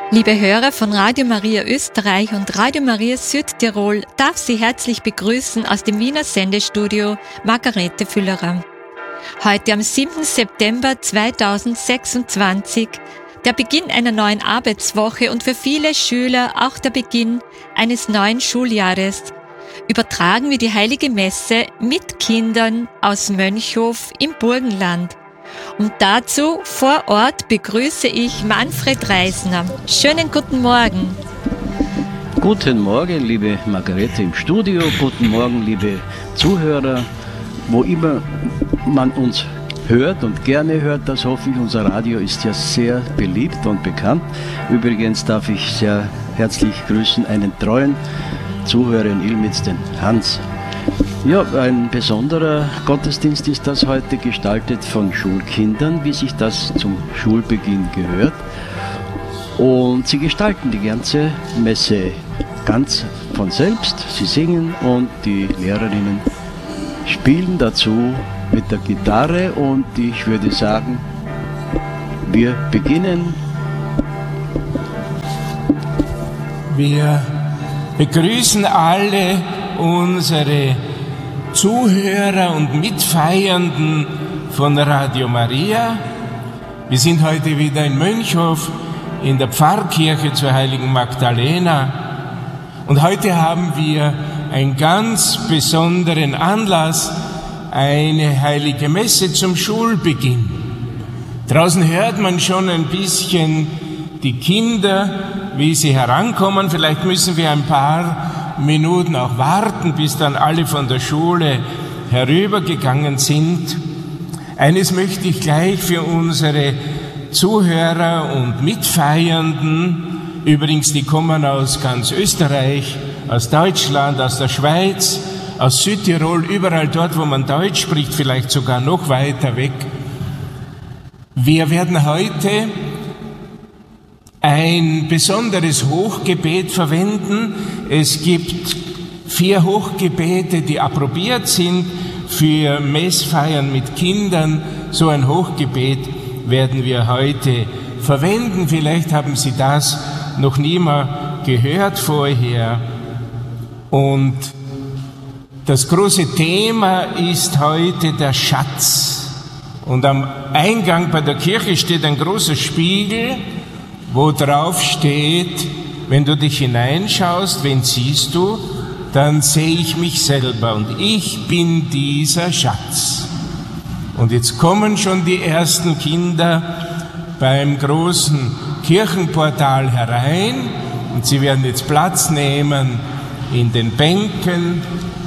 Liebe Hörer von Radio Maria Österreich und Radio Maria Südtirol, darf Sie herzlich begrüßen aus dem Wiener Sendestudio Margarete Füllerer. Heute am 7. September 2026, der Beginn einer neuen Arbeitswoche und für viele Schüler auch der Beginn eines neuen Schuljahres, übertragen wir die Heilige Messe mit Kindern aus Mönchhof im Burgenland. Und dazu vor Ort begrüße ich Manfred Reisner. Schönen guten Morgen. Guten Morgen, liebe Margarete im Studio. Guten Morgen, liebe Zuhörer. Wo immer man uns hört und gerne hört, das hoffe ich. Unser Radio ist ja sehr beliebt und bekannt. Übrigens darf ich sehr herzlich grüßen einen treuen Zuhörer in Ilmitz, den Hans. Ja, ein besonderer Gottesdienst ist das heute, gestaltet von Schulkindern, wie sich das zum Schulbeginn gehört. Und sie gestalten die ganze Messe ganz von selbst. Sie singen und die Lehrerinnen spielen dazu mit der Gitarre. Und ich würde sagen, wir beginnen. Wir begrüßen alle unsere Zuhörer und Mitfeiernden von Radio Maria. Wir sind heute wieder in Mönchhof in der Pfarrkirche zur Heiligen Magdalena. Und heute haben wir einen ganz besonderen Anlass, eine heilige Messe zum Schulbeginn. Draußen hört man schon ein bisschen die Kinder, wie sie herankommen. Vielleicht müssen wir ein paar Minuten auch warten, bis dann alle von der Schule herübergegangen sind. Eines möchte ich gleich für unsere Zuhörer und Mitfeiernden, übrigens die kommen aus ganz Österreich, aus Deutschland, aus der Schweiz, aus Südtirol, überall dort, wo man Deutsch spricht, vielleicht sogar noch weiter weg. Wir werden heute ein besonderes Hochgebet verwenden. Es gibt 4 Hochgebete, die approbiert sind für Messfeiern mit Kindern. So ein Hochgebet werden wir heute verwenden. Vielleicht haben Sie das noch nie mal gehört vorher. Und das große Thema ist heute der Schatz. Und am Eingang bei der Kirche steht ein großer Spiegel, wo drauf steht, wenn du dich hineinschaust, wen siehst du? Dann sehe ich mich selber und ich bin dieser Schatz. Und jetzt kommen schon die ersten Kinder beim großen Kirchenportal herein und sie werden jetzt Platz nehmen in den Bänken.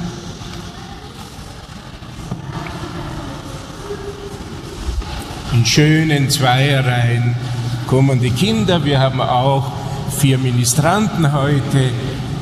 In schönen Zweierreihen kommen die Kinder. Wir haben auch 4 Ministranten heute